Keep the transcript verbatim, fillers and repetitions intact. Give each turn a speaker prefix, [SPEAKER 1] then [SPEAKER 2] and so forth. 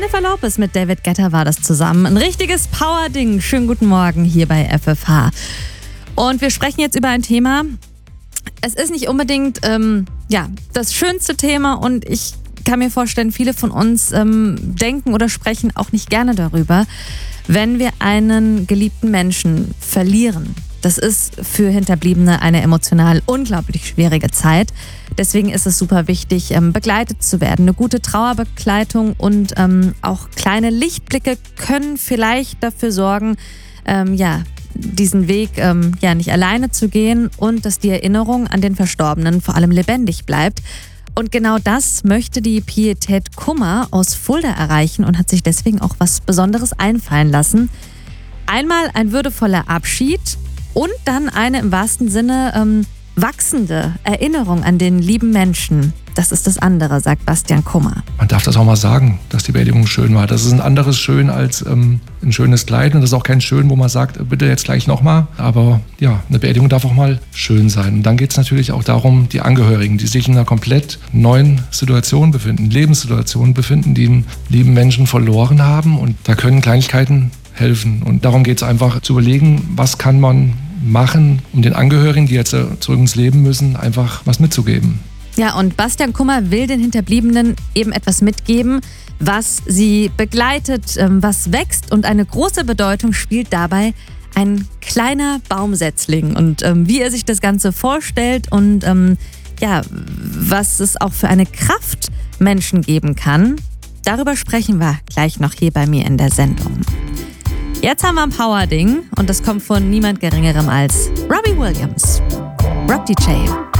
[SPEAKER 1] Jennifer Lopez mit David Guetta war das zusammen. Ein richtiges Power-Ding. Schönen guten Morgen hier bei F F H. Und wir sprechen jetzt über ein Thema. Es ist nicht unbedingt ähm, ja, das schönste Thema und ich kann mir vorstellen, viele von uns ähm, denken oder sprechen auch nicht gerne darüber, wenn wir einen geliebten Menschen verlieren. Das ist für Hinterbliebene eine emotional unglaublich schwierige Zeit. Deswegen ist es super wichtig, ähm, begleitet zu werden. Eine gute Trauerbegleitung und ähm, auch kleine Lichtblicke können vielleicht dafür sorgen, ähm, ja, diesen Weg ähm, ja nicht alleine zu gehen und dass die Erinnerung an den Verstorbenen vor allem lebendig bleibt. Und genau das möchte die Pietät Kummer aus Fulda erreichen und hat sich deswegen auch was Besonderes einfallen lassen. Einmal ein würdevoller Abschied und dann eine im wahrsten Sinne ähm, wachsende Erinnerung an den lieben Menschen. Das ist das andere, sagt Bastian Kummer.
[SPEAKER 2] Man darf das auch mal sagen, dass die Beerdigung schön war. Das ist ein anderes Schön als ähm, ein schönes Kleid. Und das ist auch kein Schön, wo man sagt, bitte jetzt gleich nochmal. Aber ja, eine Beerdigung darf auch mal schön sein. Und dann geht es natürlich auch darum, die Angehörigen, die sich in einer komplett neuen Situation befinden, Lebenssituation befinden, die einen lieben Menschen verloren haben. Und da können Kleinigkeiten helfen. Und darum geht es einfach zu überlegen, was kann man machen, um den Angehörigen, die jetzt zurück ins Leben müssen, einfach was mitzugeben.
[SPEAKER 1] Ja, und Bastian Kummer will den Hinterbliebenen eben etwas mitgeben, was sie begleitet, was wächst. Und eine große Bedeutung spielt dabei ein kleiner Baumsetzling. Und ähm, wie er sich das Ganze vorstellt und ähm, ja, was es auch für eine Kraft Menschen geben kann, darüber sprechen wir gleich noch hier bei mir in der Sendung. Jetzt haben wir ein Power-Ding und das kommt von niemand Geringerem als Robbie Williams. Rock D J.